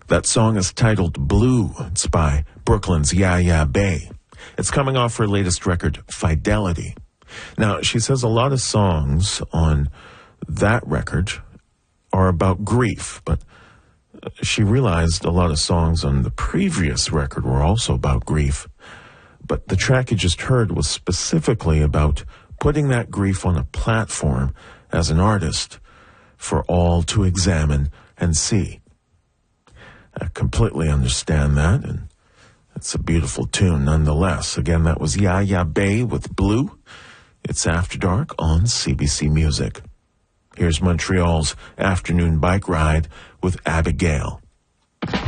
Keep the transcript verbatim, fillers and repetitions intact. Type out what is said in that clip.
That song is titled Blue. It's by Brooklyn's Yaya Bay. It's coming off her latest record, Fidelity. Now, she says a lot of songs on that record are about grief, but she realized a lot of songs on the previous record were also about grief. But the track you just heard was specifically about putting that grief on a platform as an artist for all to examine and see. I completely understand that, and it's a beautiful tune nonetheless. Again, that was Yaya Bay with Blue. It's After Dark on C B C Music. Here's Montreal's Afternoon Bike Ride with Abigail.